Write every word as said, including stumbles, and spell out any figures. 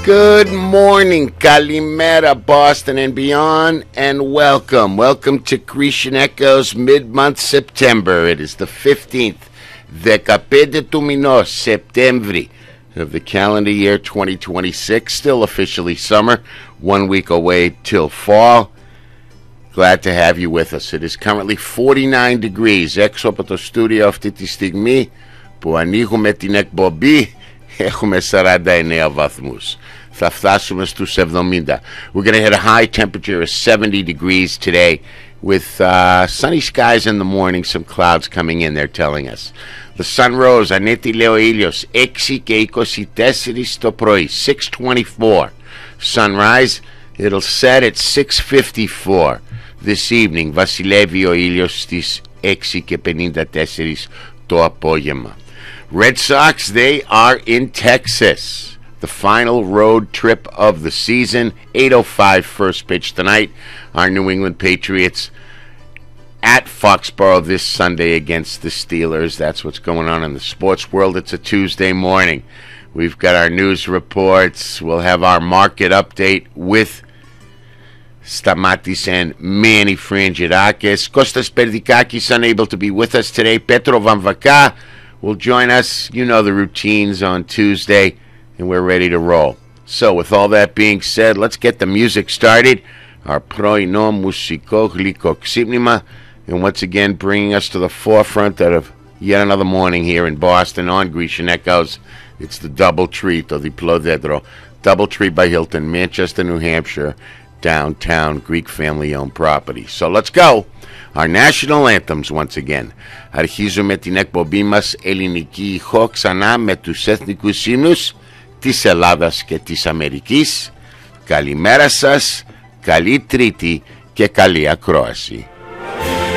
Good morning, Kalimera, Boston and beyond, and welcome. Welcome to Grecian Echoes mid-month September. It is the fifteenth, δεκαπέντε του μηνός, September, of the calendar year twenty twenty-six. Still officially summer, one week away till fall. Glad to have you with us. It is currently forty-nine degrees. Έξω από το στούντιο αυτή τη στιγμή που ανοίγουμε την εκπομπή έχουμε σαράντα εννέα βαθμούς. Θα φτάσουμε στους εβδομήντα. We're going to hit a high temperature of seventy degrees today with uh, sunny skies in the morning, some clouds coming in, they're telling us. The sun rose, ανέτειλε ο ήλιος, έξι και είκοσι τέσσερα το πρωί, six twenty-four. Sunrise, it'll set at six fifty-four. This evening, βασιλεύει ο ήλιος στις έξι και πενήντα τέσσερα το απόγευμα. Red Sox, they are in Texas. The final road trip of the season. eight oh five first pitch tonight. Our New England Patriots at Foxborough this Sunday against the Steelers. That's what's going on in the sports world. It's a Tuesday morning. We've got our news reports. We'll have our market update with Stamatis and Manny Frangidakis. Kostas Perdikakis unable to be with us today. Petro Vanvaka will join us. You know the routines on Tuesday, and we're ready to roll. So with all that being said, let's get the music started. Our πρωινό μουσικό γλυκό ξύπνημα, and once again bringing us to the forefront of yet another morning here in Boston on Grecian Echoes. It's the Double Treat, or the Plodedro. Double Treat by Hilton, Manchester, New Hampshire, downtown, Greek family-owned property. So let's go. Our national anthems once again. Αρχίζουμε την εκπομπή μας ελληνική ηχό ξανά με τους εθνικούς ύμνους της Ελλάδας και της Αμερικής. Καλημέρα σας, καλή Τρίτη και καλή ακρόαση.